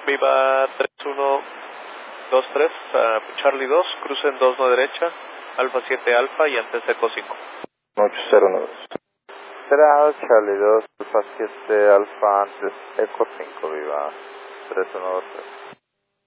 Viva 3123, Charlie 2, crucen 2 no derecha, Alfa 7 Alfa y antes Eco 5. 809. Será Charlie 2, Alfa 7 Alfa antes Eco 5, viva 3123.